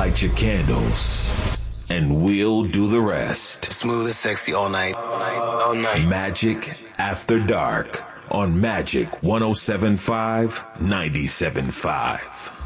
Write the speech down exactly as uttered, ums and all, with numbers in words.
light your candles, and we'll do the rest. Smooth and sexy all night. All night. All night. Magic After Dark on Magic one oh seven point five, ninety-seven point five.